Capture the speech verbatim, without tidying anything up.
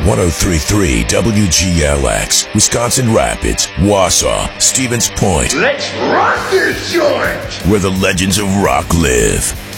one oh three point three W G L X, Wisconsin Rapids, Wausau, Stevens Point. Let's rock this joint! Where the legends of rock live.